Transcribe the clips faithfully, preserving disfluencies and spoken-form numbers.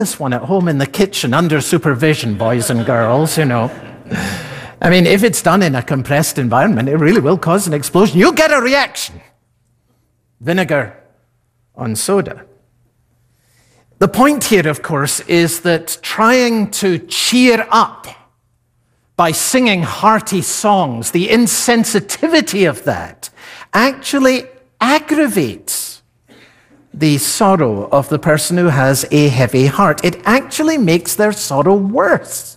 this one at home in the kitchen under supervision, boys and girls, you know. I mean, if it's done in a compressed environment, it really will cause an explosion. You'll get a reaction. Vinegar on soda. The point here, of course, is that trying to cheer up by singing hearty songs, the insensitivity of that actually aggravates the sorrow of the person who has a heavy heart. It actually makes their sorrow worse.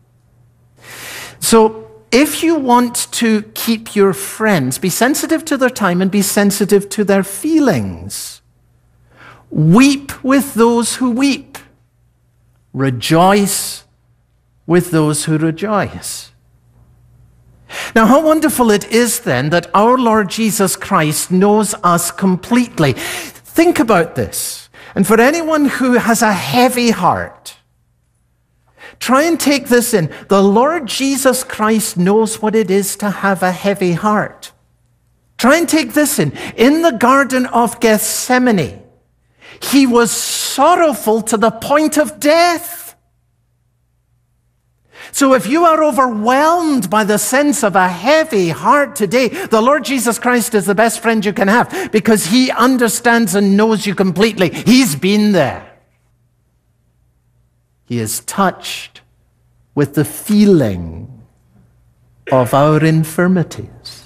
So if you want to keep your friends, be sensitive to their time and be sensitive to their feelings. Weep with those who weep. Rejoice with those who rejoice. Now, how wonderful it is then that our Lord Jesus Christ knows us completely. Think about this. And for anyone who has a heavy heart, try and take this in. The Lord Jesus Christ knows what it is to have a heavy heart. Try and take this in. In the Garden of Gethsemane, he was sorrowful to the point of death. So if you are overwhelmed by the sense of a heavy heart today, the Lord Jesus Christ is the best friend you can have because he understands and knows you completely. He's been there. He is touched with the feeling of our infirmities.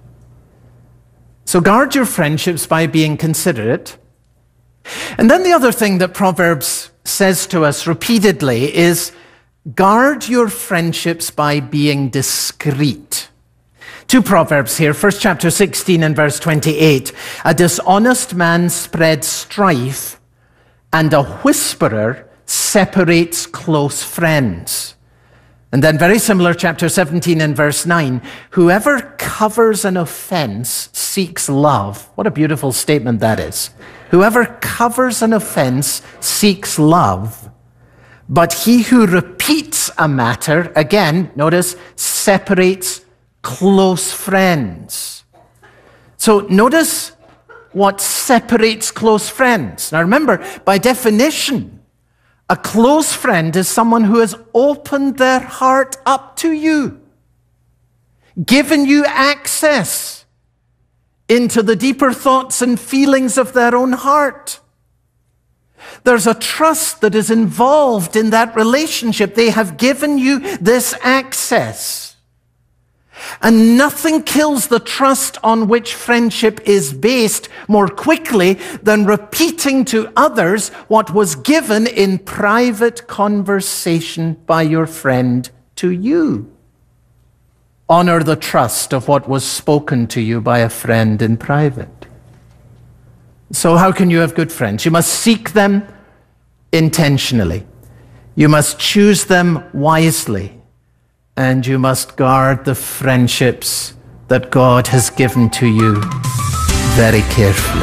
So guard your friendships by being considerate. And then the other thing that Proverbs says to us repeatedly is, guard your friendships by being discreet. Two proverbs here. First chapter sixteen and verse twenty-eight. A dishonest man spreads strife, and a whisperer separates close friends. And then very similar, chapter seventeen and verse nine. Whoever covers an offense seeks love. What a beautiful statement that is. Whoever covers an offense seeks love. But he who repeats a matter, again, notice, separates close friends. So notice what separates close friends. Now remember, by definition, a close friend is someone who has opened their heart up to you, given you access into the deeper thoughts and feelings of their own heart. There's a trust that is involved in that relationship. They have given you this access. And nothing kills the trust on which friendship is based more quickly than repeating to others what was given in private conversation by your friend to you. Honor the trust of what was spoken to you by a friend in private. So how can you have good friends? You must seek them intentionally. You must choose them wisely. And you must guard the friendships that God has given to you very carefully.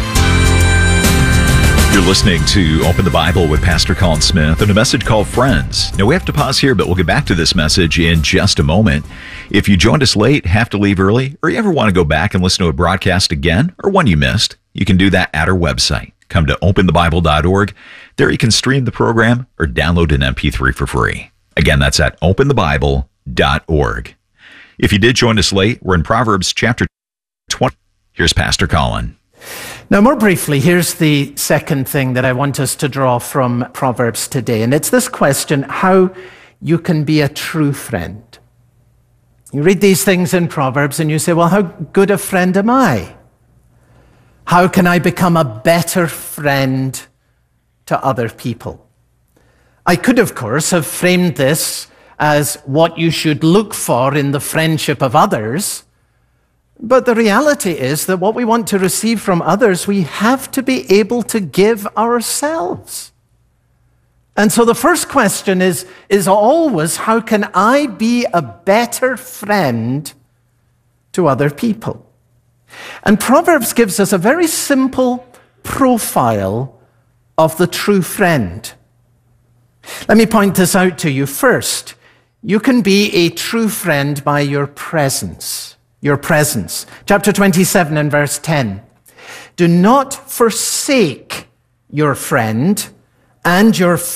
You're listening to Open the Bible with Pastor Colin Smith and a message called Friends. Now, we have to pause here, but we'll get back to this message in just a moment. If you joined us late, have to leave early, or you ever want to go back and listen to a broadcast again, or one you missed, you can do that at our website. Come to open the bible dot org. There you can stream the program or download an M P three for free. Again, that's at open the bible dot org. If you did join us late, we're in Proverbs chapter twenty. Here's Pastor Colin. Now, more briefly, here's the second thing that I want us to draw from Proverbs today, and it's this question, how you can be a true friend. You read these things in Proverbs and you say, well, how good a friend am I? How can I become a better friend to other people? I could, of course, have framed this as what you should look for in the friendship of others. But the reality is that what we want to receive from others, we have to be able to give ourselves. And so the first question is, is always, how can I be a better friend to other people? And Proverbs gives us a very simple profile of the true friend. Let me point this out to you. First, you can be a true friend by your presence. Your presence. Chapter twenty-seven and verse ten. Do not forsake your friend and your